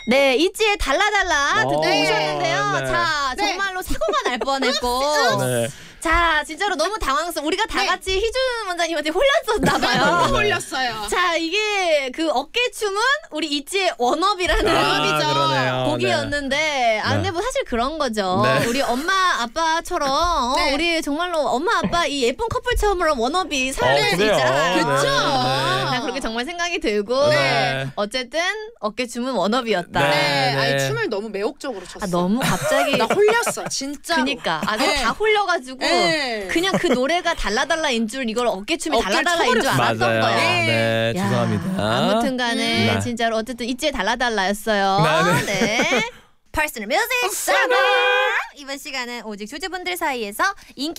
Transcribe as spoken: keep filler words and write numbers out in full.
네, 있지의 달라달라 듣고 네. 오셨는데요. 네. 자, 네. 정말로 사고가 날 뻔했고. 네. 자, 진짜로 너무 당황스러워. 우리가 다 네. 같이 희준 원장님한테 홀렸었나 봐요. 너무 네. 홀렸어요. 자, 이게 그 어깨춤은 우리 있지의 원업이라는 아, 원업이죠. 그러네요. 곡이었는데 아, 네. 근데 뭐 사실 그런 거죠. 네. 우리 엄마 아빠처럼 어, 네. 우리 정말로 엄마 아빠 이 예쁜 커플처럼 원업이 살아날 어, 수 그래요. 있잖아요. 그쵸? 네. 난 그렇게 정말 생각이 들고 네. 어쨌든 어깨춤은 원업이었다. 네, 네, 네. 아니 춤을 너무 매혹적으로 췄어. 아, 너무 갑자기 나 홀렸어, 진짜. 그니까 아, 네. 다 홀려가지고 네. 그냥 그 노래가 달라달라인 줄 이걸 어깨춤이 어깨를 달라달라인 줄 알았던 맞아요. 거야. 네, 야, 죄송합니다. 아무튼간에 네. 진짜로 어쨌든 있지의 달라달라였어요. 네, 네. 퍼스널 뮤직 서머 이번 시간은 오직 주주분들 사이에서 인기